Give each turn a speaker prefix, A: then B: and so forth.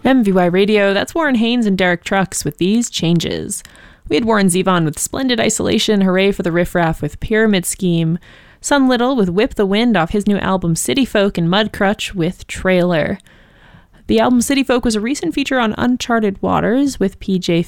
A: MVY Radio, that's Warren Haynes and Derek Trucks with These Changes. We had Warren Zevon with Splendid Isolation, Hooray for the Riff Raff with Pyramid Scheme, Sun Little with Whip the Wind off his new album City Folk, and Mudcrutch with Trailer. The album City Folk was a recent feature on Uncharted Waters with PJ